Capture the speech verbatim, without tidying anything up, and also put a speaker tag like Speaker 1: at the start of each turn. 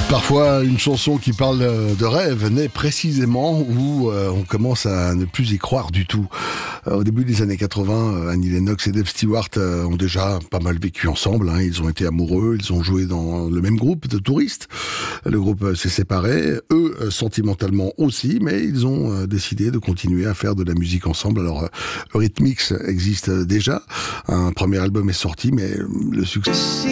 Speaker 1: Parfois, une chanson qui parle de rêve naît précisément où euh, on commence à ne plus y croire du tout. Euh, au début des années quatre-vingts, euh, Annie Lennox et Dave Stewart euh, ont déjà pas mal vécu ensemble. Hein. Ils ont été amoureux, ils ont joué dans le même groupe de touristes. Le groupe euh, s'est séparé, eux euh, sentimentalement aussi, mais ils ont euh, décidé de continuer à faire de la musique ensemble. Alors, euh, Eurythmics existe déjà. Un premier album est sorti, mais le succès...